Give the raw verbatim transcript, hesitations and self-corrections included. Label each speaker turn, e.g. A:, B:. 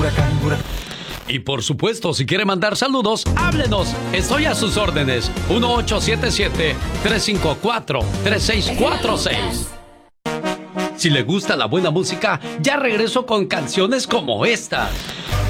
A: huracán, huracán.
B: Y por supuesto, si quiere mandar saludos, háblenos. Estoy a sus órdenes. uno ocho siete siete, tres cinco cuatro, tres seis cuatro seis. Si le gusta la buena música, ya regreso con canciones como esta.